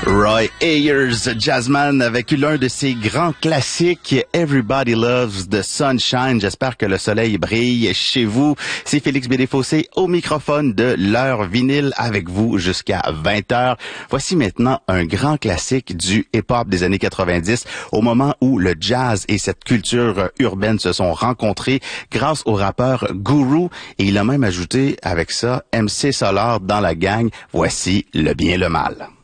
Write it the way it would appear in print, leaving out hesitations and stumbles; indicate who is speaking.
Speaker 1: Roy Ayers, jazzman, avec l'un de ses grands classiques, Everybody Loves the Sunshine. J'espère que le soleil brille chez vous. C'est Félix Bédéfossé au microphone de l'heure vinyle avec vous jusqu'à 20h. Voici maintenant un grand classique du hip-hop des années 90, au moment où le jazz et cette culture urbaine se sont rencontrés grâce au rappeur Guru. Et il a même ajouté avec ça MC Solar dans la gang. Voici Le Bien le Mal.